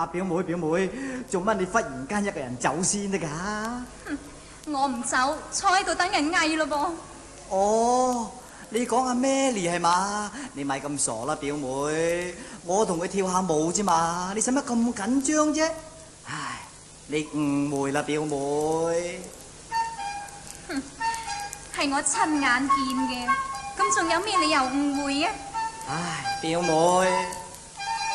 表妹，做乜你忽然間一個人走先得㗎？ 我唔走，坐喺度等人嗌咯噃。 哦，你講阿 Melly 係嘛？你咪咁傻啦，表妹，我同佢跳下舞啫嘛，你使乜咁緊張啫？唉，你誤會啦，表妹。 係我親眼見嘅，咁仲有咩理由誤會啊？ 唉，表妹。